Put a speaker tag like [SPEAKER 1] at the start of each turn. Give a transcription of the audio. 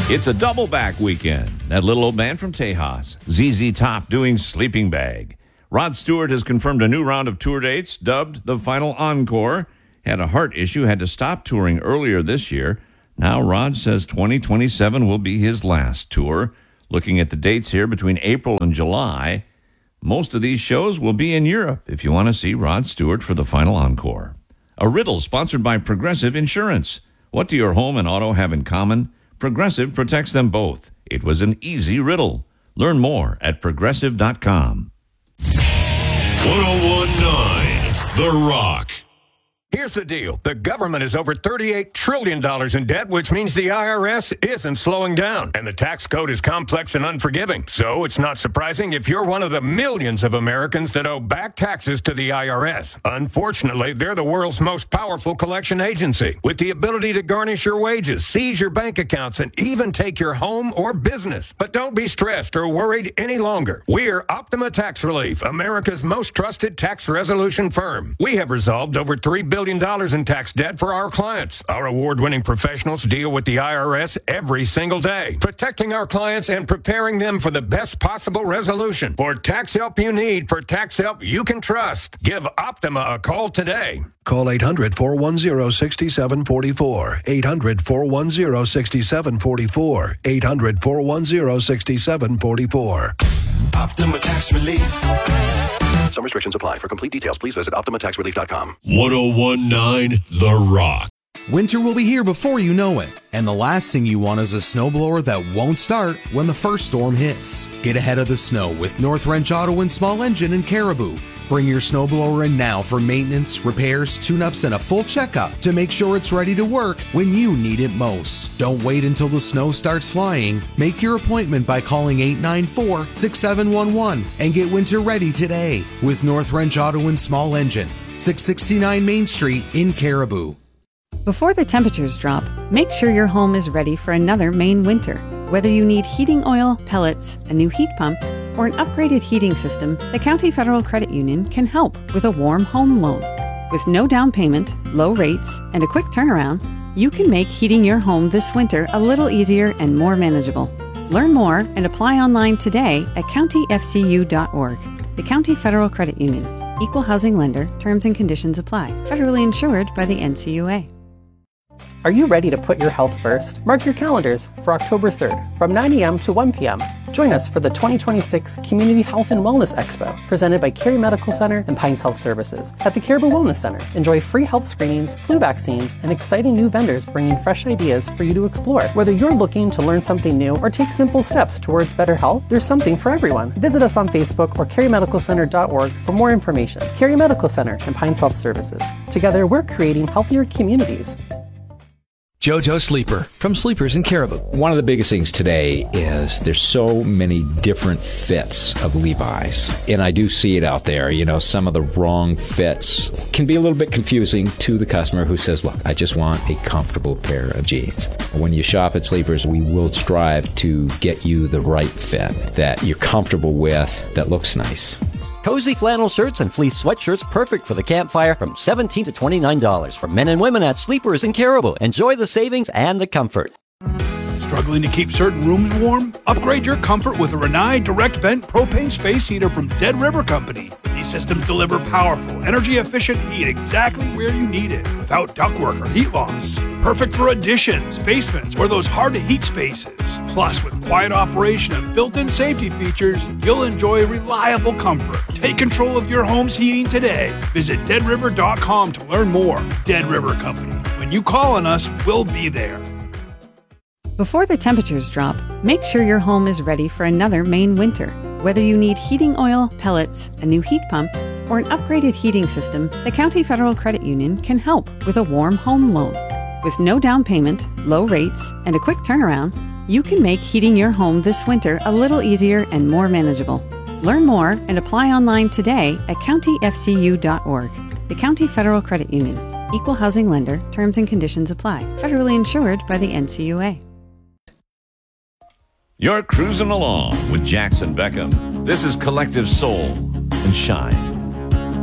[SPEAKER 1] It's a double back weekend. That little old band from Tejas, ZZ Top, doing Sleeping Bag. Rod Stewart has confirmed a new round of tour dates, dubbed the Final Encore. Had a heart issue, had to stop touring earlier this year. Now Rod says 2027 will be his last tour. Looking at the dates here between April and July, most of these shows will be in Europe if you want to see Rod Stewart for the Final Encore. A riddle sponsored by Progressive Insurance. What do your home and auto have in common? Progressive protects them both. It was an easy riddle. Learn more at progressive.com.
[SPEAKER 2] 1019 The Rock.
[SPEAKER 3] Here's the deal. The government is over $38 trillion in debt, which means the IRS isn't slowing down. And the tax code is complex and unforgiving. So it's not surprising if you're one of the millions of Americans that owe back taxes to the IRS. Unfortunately, they're the world's most powerful collection agency, with the ability to garnish your wages, seize your bank accounts, and even take your home or business. But don't be stressed or worried any longer. We're Optima Tax Relief, America's most trusted tax resolution firm. We have resolved over $3 billion in tax debt for our clients. Our award-winning professionals deal with the IRS every single day, protecting our clients and preparing them for the best possible resolution. For tax help you need, for tax help you can trust, give Optima a call today.
[SPEAKER 4] Call 800-410-6744. 800-410-6744. 800-410-6744.
[SPEAKER 5] Optima Tax Relief. Some restrictions apply. For complete details, please visit OptimaTaxRelief.com.
[SPEAKER 2] 1019 The Rock.
[SPEAKER 6] Winter will be here before you know it, and the last thing you want is a snowblower that won't start when the first storm hits. Get ahead of the snow with North Wrench Auto and Small Engine in Caribou. Bring your snowblower in now for maintenance, repairs, tune-ups, and a full checkup to make sure it's ready to work when you need it most. Don't wait until the snow starts flying. Make your appointment by calling 894-6711 and get winter ready today with North Wrench Auto and Small Engine, 669 Main Street in Caribou.
[SPEAKER 7] Before the temperatures drop, make sure your home is ready for another Maine winter. Whether you need heating oil, pellets, a new heat pump, or an upgraded heating system, the County Federal Credit Union can help with a warm home loan. With no down payment, low rates, and a quick turnaround, you can make heating your home this winter a little easier and more manageable. Learn more and apply online today at countyfcu.org. The County Federal Credit Union. Equal housing lender. Terms and conditions apply. Federally insured by the NCUA.
[SPEAKER 8] Are you ready to put your health first? Mark your calendars for October 3rd from 9 a.m. to 1 p.m. Join us for the 2026 Community Health and Wellness Expo, presented by Cary Medical Center and Pines Health Services. At the Caribou Wellness Center, enjoy free health screenings, flu vaccines, and exciting new vendors bringing fresh ideas for you to explore. Whether you're looking to learn something new or take simple steps towards better health, there's something for everyone. Visit us on Facebook or carymedicalcenter.org for more information. Cary Medical Center and Pines Health Services. Together, we're creating healthier communities.
[SPEAKER 9] JoJo Sleeper from Sleepers in Caribou.
[SPEAKER 10] One of the biggest things today is there's so many different fits of Levi's. And I do see it out there. You know, some of the wrong fits can be a little bit confusing to the customer who says, look, I just want a comfortable pair of jeans. When you shop at Sleepers, we will strive to get you the right fit that you're comfortable with, that looks nice.
[SPEAKER 11] Cozy flannel shirts and fleece sweatshirts perfect for the campfire from $17 to $29 for men and women at Sleepers in Caribou. Enjoy the savings and the comfort.
[SPEAKER 12] Struggling to keep certain rooms warm? Upgrade your comfort with a Rinnai Direct Vent Propane Space Heater from Dead River Company. These systems deliver powerful, energy-efficient heat exactly where you need it, without ductwork or heat loss. Perfect for additions, basements, or those hard-to-heat spaces. Plus, with quiet operation and built-in safety features, you'll enjoy reliable comfort. Take control of your home's heating today. Visit deadriver.com to learn more. Dead River Company. When you call on us, we'll be there.
[SPEAKER 7] Before the temperatures drop, make sure your home is ready for another Maine winter. Whether you need heating oil, pellets, a new heat pump, or an upgraded heating system, the County Federal Credit Union can help with a warm home loan. With no down payment, low rates, and a quick turnaround, you can make heating your home this winter a little easier and more manageable. Learn more and apply online today at countyfcu.org. The County Federal Credit Union. Equal housing lender. Terms and conditions apply. Federally insured by the NCUA.
[SPEAKER 1] You're cruising along with Jackson Beckham. This is Collective Soul and Shine.